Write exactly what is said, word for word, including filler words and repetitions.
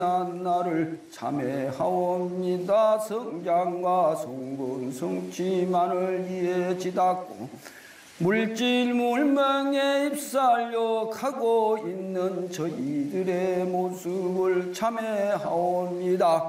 나를 참회하옵니다. 성장과 성분 성취만을 이해 지닫고 물질 물명에 입살력하고 있는 저희들의 모습을 참회하옵니다.